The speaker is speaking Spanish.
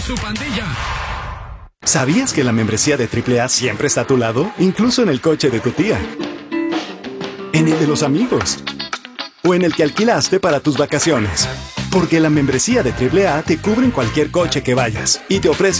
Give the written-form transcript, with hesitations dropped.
su pandilla. ¿Sabías que la membresía de AAA siempre está a tu lado? Incluso en el coche de tu tía. En el de los amigos. O en el que alquilaste para tus vacaciones. Porque la membresía de AAA te cubre en cualquier coche que vayas y te ofrece